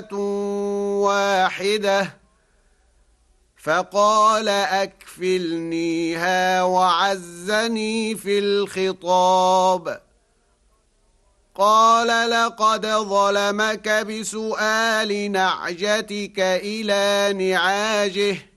واحدة فقال أكفلنيها وعزني في الخطاب قال لقد ظلمك بسؤال نعجتك إلى نعاجه